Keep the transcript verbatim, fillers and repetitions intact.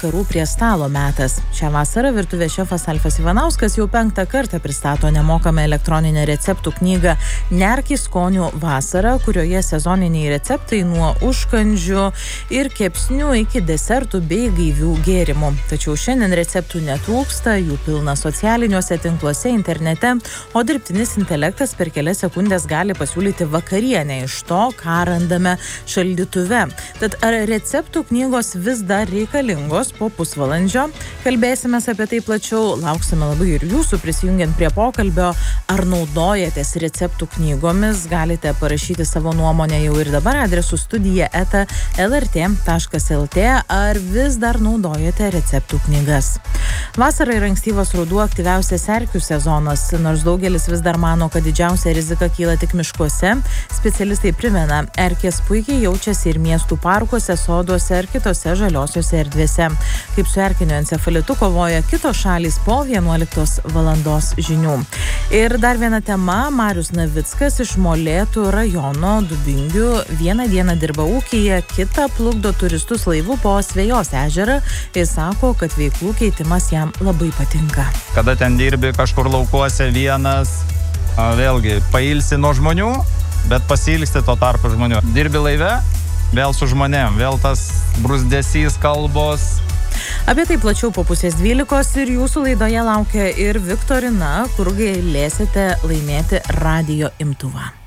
karų prie stalo metas. Šią vasarą virtuvės šefas Alfas Ivanauskas jau penktą kartą pristato nemokamą elektroninę receptų knygą Nerk į skonių vasarą, kurioje sezoniniai receptai nuo užkandžių ir kepsnių iki desertų bei gaivių gėrimų. Tačiau šiandien receptų netrūksta, jų pilna socialiniuose tinkluose, internete, o dirbtinis intelektas per kelias sekundės gali pasiūlyti vakarienę iš to, ką randame šaldytuve. Tad ar receptų knygos vis dar reikalingos po pusvalandžio? Kalbėsimės apie tai plačiau, lauksime labai ir jūsų prisijungiant prie pokalbio. Ar naudojatės receptų knygomis? Galite parašyti savo nuomonę jau ir dabar adresu studija eta lrt taškas lt. Ar vis dar naudojate receptų knygas? Vasara ir ankstyvas ruduo aktyviausias erkių sezonas, nors daugelis vis dar mano, kad didžiausia rizika kyla tik miškuose. Specialistai primena, erkės puikiai jaučiasi ir miestų parkuose, soduose ar kitose žaliosiose erdvėse. Kaip su erkiniu encefalitu kovoja kitos šalys po vienuoliktos valandos žinių. Ir dar viena tema, Marius Navickas iš Molėtų rajono Dubingių vieną dieną dirba ūkyje, kitą plukdo turistus laivu po Asvejos ežerą ir sako, kad veiklų keitimas jam labai patinka. Kada ten dirbi kažkur laukuose vienas, vėlgi pailsi nuo žmonių, bet pasilgsti to tarpu žmonių. Dirbi laive, vėl su žmonėm, vėl tas bruzdesys, kalbos. Apie tai plačiau po pusės dvylikos ir jūsų laidoje laukia ir viktorina, kur galėsite laimėti radijo imtuvą.